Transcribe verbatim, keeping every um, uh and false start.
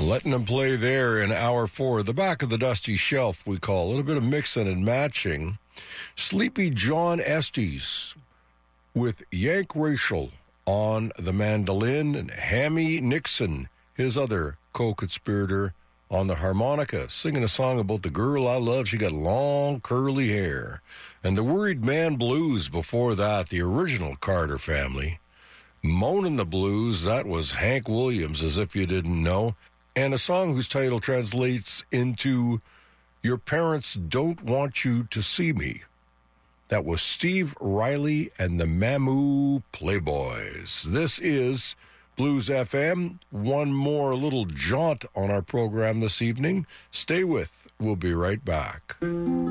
Letting them play there in hour four. The back of the dusty shelf, we call. A little bit of mixing and matching. Sleepy John Estes with Yank Rachel on the mandolin, and Hammy Nixon, his other co-conspirator, on the harmonica, singing a song about the girl I love. She got long, curly hair. And the Worried Man Blues before that, the original Carter family. Moanin' the Blues, that was Hank Williams, as if you didn't know. And a song whose title translates into Your Parents Don't Want You to See Me. That was Steve Riley and the Mamu Playboys. This is Blues F M. One more little jaunt on our program this evening. Stay with. We'll be right back.